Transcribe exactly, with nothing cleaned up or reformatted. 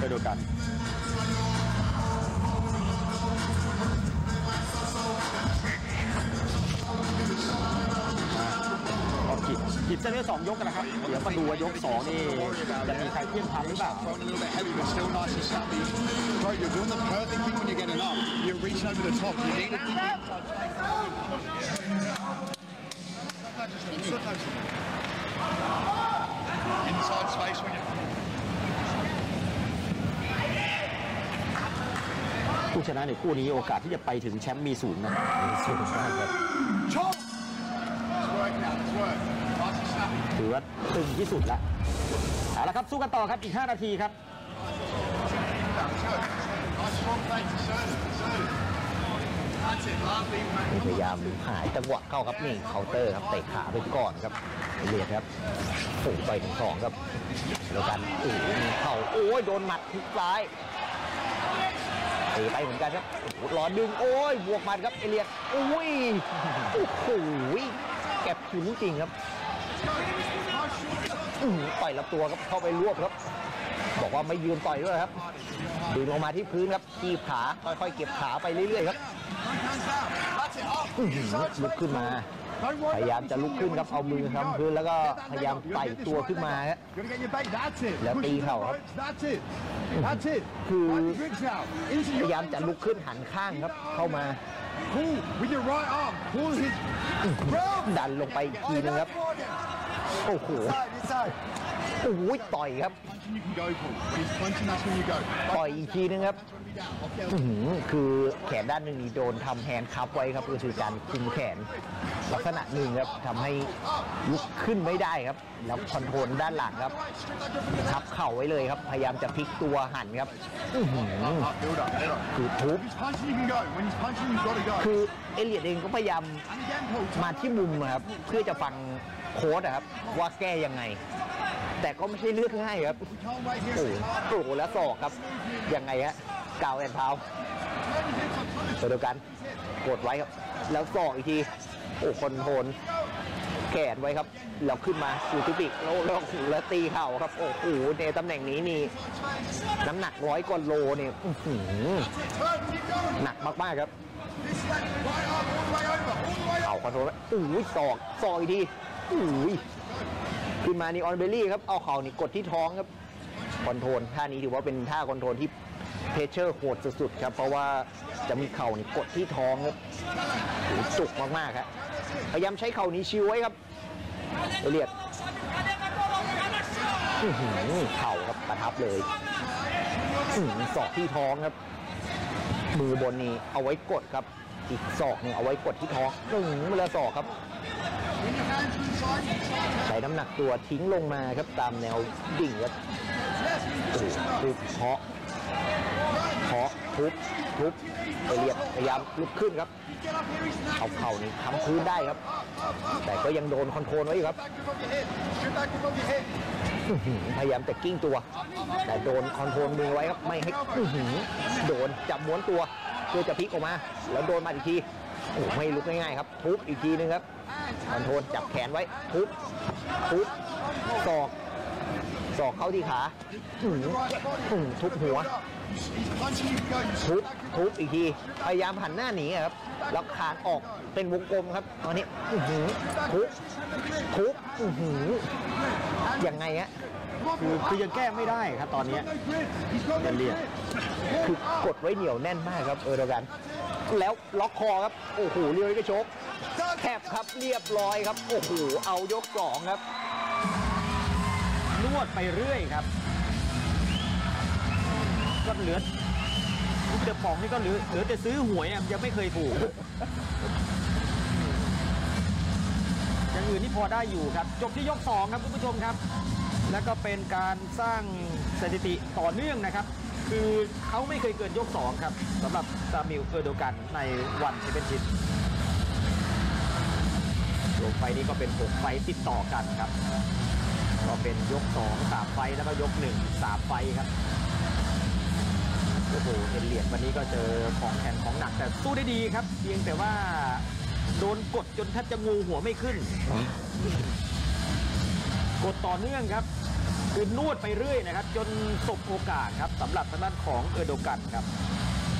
ไปดูกันก็ขีดขีดเส้นได้สองยกกันนะครับเดี๋ยวมาดูว่ายกสองนี่จะมีใครเที่ยงทันหรือเปล่า Bro, you're doing the perfect thing when you're getting up. You're reaching over the top. You need to dig inside. Inside space when you. ผู้ชนะในคู่นี้โอกาสที่จะไปถึงแชมป์มีสูงนะมีสูงมากครับถือว่าตึงที่สุดละเอาละครับสู้กันต่อครับอีกห้านาทีครับพยายามหาจังหวะเข้าครับนี่เคาน์เตอร์ครับเตะขาไปก่อนครับเรียกครับโอ้ไปถึงสองครับแล้วกันโอ้มีเข่าโอ้ยโดนหมัดทุกซ้ายเตะไปเหมือนกันครับรอดึงโอ้ยบวกมันครับเอเลียดโอ้ยโอ้โหแก็บผิวจริงครับต่อยลำตัวครับเข้าไปรวบครับบอกว่าไม่ยืนต่อยด้วยครับดึงลงมาที่พื้นครับคีบขาค่อยๆเก็บขาไปเรื่อยๆครับลุกขึ้นมาพยายามจะลุกขึ้นครับเอามือทำพื้นแล้วก็พยายามไต่ตัวขึ้นมาครับแล้วตีเข่าครับคือพยายามจะลุกขึ้นหันข้างครับเข้ามาดันลงไปอีกทีนึงครับโอ้โหโอ้โหต่อยครับต่อยอีกทีนึงครับคือแขนด้านหนึ่งนี่โดนทำแฮนด์คัพไว้ครับก็คือการคุมแขนลักษณะหนึ่งครับทำให้ลุกขึ้นไม่ได้ครับแล้วคอนโทรลด้านหลังครับทับเข่าไว้เลยครับพยายามจะพลิกตัวหันครับคือทุบคือเอเลียดเองก็พยายามมาที่มุมครับเพื่อจะฟังโค้ชครับว่าแก้ยังไงแต่ก็ไม่ใช่เลือกง่ายครับโอ้โหแล้วศอกครับยังไงฮะกาวแอนเท้าตัวเดียวกันกดไว้ครับแล้วศอกอีกทีโอ้คอนโทรลแขนไว้ครับแล้วขึ้นมาสูติปิกแล้วแล้วแล้วตีเข่าครับโอ้โหในตำแหน่งนี้นี่น้ำหนักร้อยกว่าโลเนี่ยหนักมากๆครับเข่าคอนโทรลโอ้ยศอกศอกอีกทีโอ้ยขึ้นมานี่ออนเบลลี่ครับเอาเข่านี่กดที่ท้องครับคอนโทรลท่านี้ถือว่าเป็นท่าคอนโทรลที่เพชเชอร์โหดสุดๆครับเพราะว่าจะมีเข่านี่กดที่ท้องครับจุกมากๆครับพยายามใช้เข่านี้ชิวไว้ครับเอเลียดเข่าครับประทับเลยศอกที่ท้องครับมือบนนี้เอาไว้กดครับอีกศอกนี่เอาไว้กดที่ท้องหนึ่งเวลาศอกครับใช้น้ำหนักตัวทิ้งลงมาครับตามแนวดิ่งครับทุบเคาะเคาะทุบทุบเอเลียดพยายามลุกขึ้นครับเอาเข่านี่ค้ำพื้นได้ครับแต่ก็ยังโดนคอนโทรลไว้อยู่ครับพยายามจะกิ้งตัวแต่โดนคอนโทรลมือไว้ครับไม่ให้โดนจับม้วนตัวเพื่อจะพลิกออกมาแล้วโดนมาอีกทีโอ้ไม่ลุกง่ายๆครับทุบอีกทีนึงครับคอนโทรลจับแขนไว้ทุบทุบศอกศอกเข้าที่ขาทุบหัวทุบทุบอีกทีพยายามหันหน้าหนีครับแล้วคานออกเป็นวงกลมครับตอนนี้ทุบทุบยังไงฮะคือคือยังแก้ไม่ได้ครับตอนนี้เอเลียดคือกดไว้เหนียวแน่นมากครับเออเดียวกันแล้วล็อกคอครับโอ้โหเรียวก็ชกแคบครับเรียบร้อยครับโอ้โหเอายกสองครับนวดไปเรื่อยครับก็เหลือลูกเดือป่องนี่ก็เหลือเหลือแต่ซื้อหวยอ่ะยังไม่เคยถูกอย่างอื่นนี่พอได้อยู่ครับจบที่ยกสองครับคุณผู้ชมครับแล้วก็เป็นการสร้างสถิติต่อเนื่องนะครับคือเขาไม่เคยเกินยกสองครับสำหรับซามิล เออร์โดกันในวันแชมเปี้ยนชิพลงไฟนี้ก็เป็นหกไฟติดต่อกันครับก็เป็นยกสองสามไฟแล้วก็ยกหนึ่งสามไฟครับโอ้โหเอเลียดวันนี้ก็เจอของแข็งของหนักแต่สู้ได้ดีครับเพียงแต่ว่าโดนกดจนแทบจะงูหัวไม่ขึ้นกดต่อเนื่องครับคือนวดไปเรื่อยนะครับจนสบโอกาสครับสำหรับทางด้านของเออร์โดกันครับ